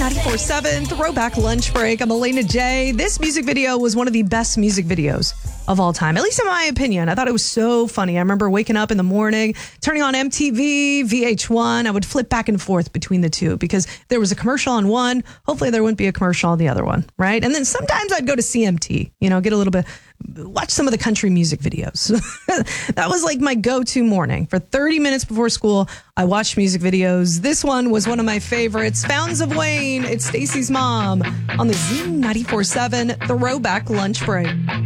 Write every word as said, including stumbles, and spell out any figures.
ninety-four point seven Throwback Lunch Break. I'm Elena J. This music video was one of the best music videos of all time, at least in my opinion. I thought it was so funny. I remember waking up in the morning, turning on M T V, V H one. I would flip back and forth between the two because there was a commercial on one. Hopefully there wouldn't be a commercial on the other one, right? And then sometimes I'd go to C M T, you know, get a little bit, watch some of the country music videos. That was like my go-to morning. For thirty minutes before school, I watched music videos. This one was one of my favorites, Fountains of Wayne. It's Stacy's mom on the Z ninety-four point seven Throwback Lunch Break.